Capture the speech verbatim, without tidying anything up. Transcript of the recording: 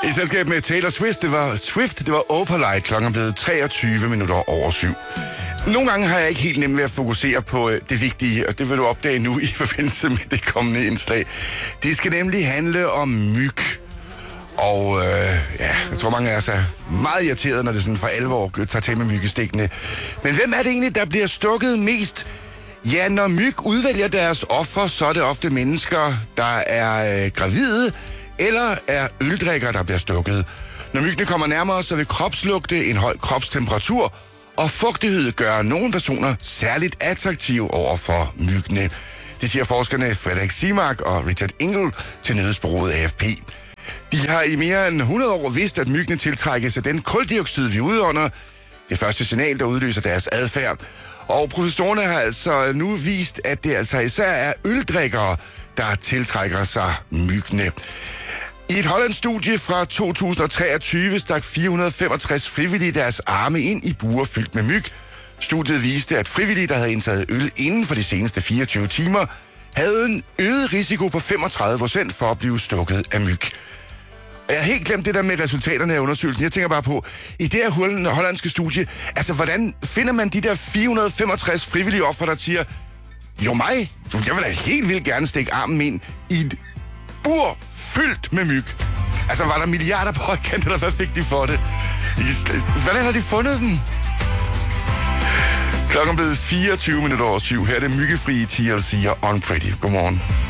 I selskab med Taylor Swift, det var Swift, det var Opalite, klokken blevet treogtyve minutter over syv. Nogle gange har jeg ikke helt nemt ved at fokusere på det vigtige, og det vil du opdage nu i forbindelse med det kommende indslag. Det skal nemlig handle om myg. Og øh, ja, jeg tror mange af os er meget irriteret, når det sådan for alvor tager til med myggestikkene. Men hvem er det egentlig, der bliver stukket mest? Ja, når myg udvælger deres ofre, så er det ofte mennesker, der er øh, gravide, eller er øldrikkere, der bliver stukket. Når myggene kommer nærmere, så vil kropslugte, en høj kropstemperatur og fugtighed gøre nogle personer særligt attraktive over for myggene. Det siger forskerne Frederik Simak og Richard Engel til nyhedsbureauet A F P. De har i mere end hundrede år vidst, at myggene tiltrækkes af den kuldioxid, vi udånder. Det første signal, der udløser deres adfærd. Og professorerne har altså nu vist, at det altså især er øldrikkere, der tiltrækker sig myggene. I et hollandsk studie fra to tusind og treogtyve stak fire hundrede og femogtres frivillige deres arme ind i buer fyldt med myg. Studiet viste, at frivillige, der havde indtaget øl inden for de seneste fireogtyve timer, havde en øget risiko på femogtredive procent for at blive stukket af myg. Jeg har helt glemt det der med resultaterne af undersøgelsen. Jeg tænker bare på, i det her hollandske studie, altså hvordan finder man de der fire hundrede og femogtres frivillige ofre, der siger, jo mig, jeg vil da helt vildt gerne stikke armen ind i et bur fyldt med myg. Altså var der milliarder på højkant, eller hvad fik de for det? Hvordan har de fundet dem? Klokken blevet fireogtyve minutter over syv. Her er det myggefrie T L C og Unpretty. Godmorgen.